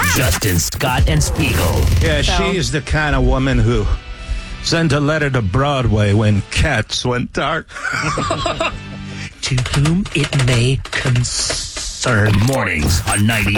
Justin, Scott, and Spiegel. Yeah, she is the kind of woman who sent a letter to Broadway when Cats went dark. To whom it may concern. Mornings on 90.